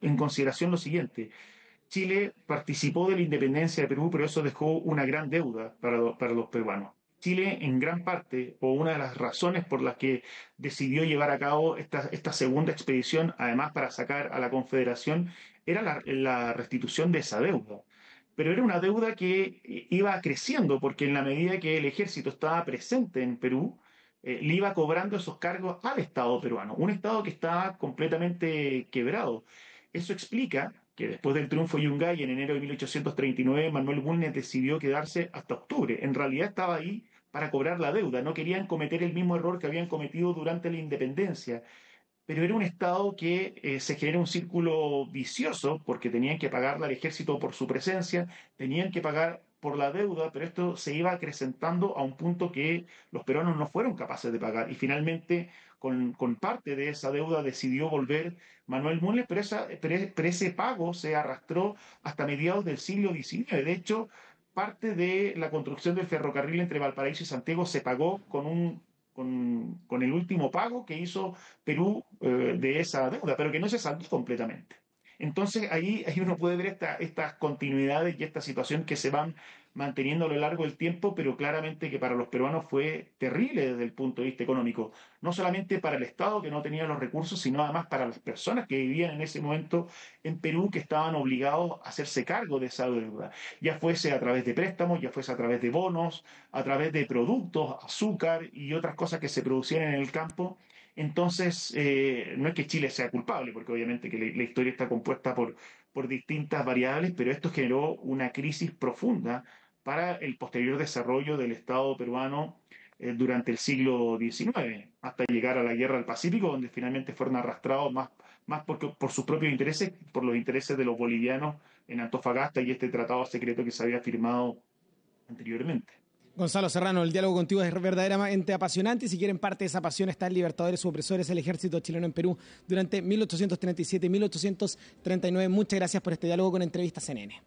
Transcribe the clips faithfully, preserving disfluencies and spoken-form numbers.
en consideración lo siguiente. Chile participó de la independencia de Perú, pero eso dejó una gran deuda para, lo- para los peruanos. Chile, en gran parte, o una de las razones por las que decidió llevar a cabo esta, esta segunda expedición, además para sacar a la Confederación, era la, la restitución de esa deuda. Pero era una deuda que iba creciendo, porque en la medida que el ejército estaba presente en Perú, eh, le iba cobrando esos cargos al Estado peruano, un Estado que estaba completamente quebrado. Eso explica que después del triunfo de Yungay en enero de mil ochocientos treinta y nueve, Manuel Bulnes decidió quedarse hasta octubre. En realidad estaba ahí para cobrar la deuda, no querían cometer el mismo error que habían cometido durante la independencia, pero era un Estado que eh, se genera un círculo vicioso porque tenían que pagarle al ejército por su presencia, tenían que pagar por la deuda, pero esto se iba acrecentando a un punto que los peruanos no fueron capaces de pagar y finalmente con, con parte de esa deuda decidió volver Manuel Bulnes, pero, esa, pero, pero ese pago se arrastró hasta mediados del siglo diecinueve. De hecho, parte de la construcción del ferrocarril entre Valparaíso y Santiago se pagó con un con, con el último pago que hizo Perú eh, de esa deuda, pero que no se saldó completamente. Entonces ahí, ahí uno puede ver esta, estas continuidades y esta situación que se van manteniendo a lo largo del tiempo, pero claramente que para los peruanos fue terrible desde el punto de vista económico. No solamente para el Estado que no tenía los recursos, sino además para las personas que vivían en ese momento en Perú que estaban obligados a hacerse cargo de esa deuda. Ya fuese a través de préstamos, ya fuese a través de bonos, a través de productos, azúcar y otras cosas que se producían en el campo. Entonces, eh, no es que Chile sea culpable, porque obviamente que la, la historia está compuesta por, por distintas variables, pero esto generó una crisis profunda para el posterior desarrollo del Estado peruano eh, durante el siglo diecinueve, hasta llegar a la Guerra del Pacífico, donde finalmente fueron arrastrados más, más porque, por sus propios intereses, por los intereses de los bolivianos en Antofagasta y este tratado secreto que se había firmado anteriormente. Gonzalo Serrano, el diálogo contigo es verdaderamente apasionante y si quieren parte de esa pasión está en Libertadores u Opresores, el ejército chileno en Perú durante mil ochocientos treinta y siete a mil ochocientos treinta y nueve. Muchas gracias por este diálogo con Entrevistas C N N.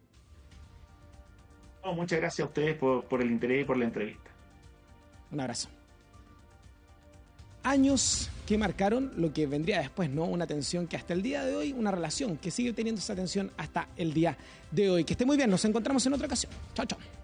No, muchas gracias a ustedes por, por el interés y por la entrevista. Un abrazo. Años que marcaron lo que vendría después, ¿no? Una tensión que hasta el día de hoy, una relación que sigue teniendo esa tensión hasta el día de hoy. Que esté muy bien, nos encontramos en otra ocasión. Chao, chao.